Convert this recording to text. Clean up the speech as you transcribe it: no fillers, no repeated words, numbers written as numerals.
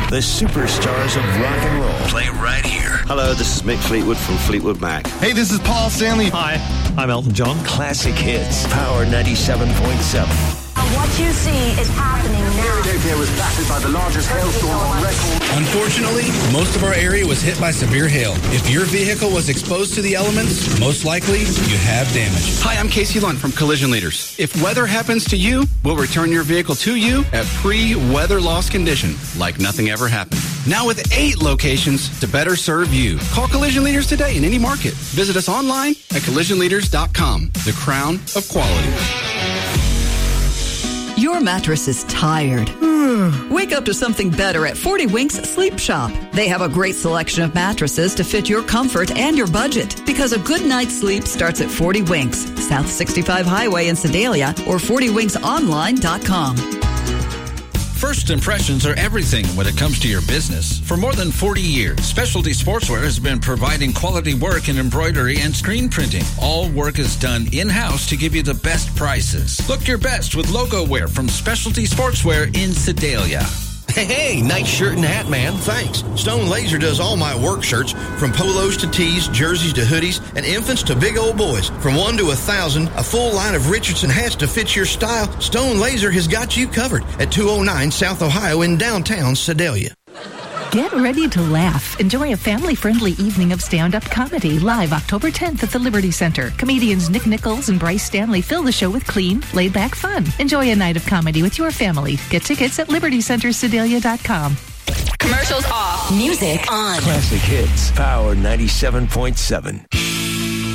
the superstars of rock and roll. Play right here. Hello, this is Mick Fleetwood from Fleetwood Mac. Hey, this is Paul Stanley. Hi, I'm Elton John. Classic hits. Power 97.7. What you see is happening now. Philadelphia was battered by the largest hailstorm on record. Unfortunately, most of our area was hit by severe hail. If your vehicle was exposed to the elements, most likely you have damage. Hi, I'm Casey Lund from Collision Leaders. If weather happens to you, we'll return your vehicle to you at pre-weather loss condition, like nothing ever happened. Now with 8 locations to better serve you. Call Collision Leaders today in any market. Visit us online at collisionleaders.com. The crown of quality. Your mattress is tired. Wake up to something better at 40 Winks Sleep Shop. They have a great selection of mattresses to fit your comfort and your budget. Because a good night's sleep starts at 40 Winks, South 65 Highway in Sedalia, or 40winksonline.com. First impressions are everything when it comes to your business. For more than 40 years, Specialty Sportswear has been providing quality work in embroidery and screen printing. All work is done in-house to give you the best prices. Look your best with logo wear from Specialty Sportswear in Sedalia. Hey, nice shirt and hat, man. Thanks. Stone Laser does all my work shirts, from polos to tees, jerseys to hoodies, and infants to big old boys. From 1 to 1,000, a full line of Richardson hats to fit your style. Stone Laser has got you covered at 209 South Ohio in downtown Sedalia. Get ready to laugh. Enjoy a family-friendly evening of stand-up comedy live October 10th at the Liberty Center. Comedians Nick Nichols and Bryce Stanley fill the show with clean, laid-back fun. Enjoy a night of comedy with your family. Get tickets at libertycentersedalia.com. Commercials off. Music on. Classic hits. Power 97.7.